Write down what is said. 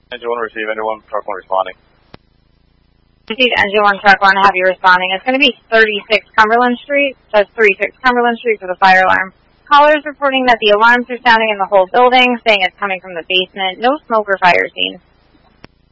Engine 1 receive, Engine 1, truck 1 responding. Receive Engine 1, truck 1, have you responding. It's going to be 36 Cumberland Street. That's 36 Cumberland Street for the fire alarm. Callers reporting that the alarms are sounding in the whole building, saying it's coming from the basement. No smoke or fire seen.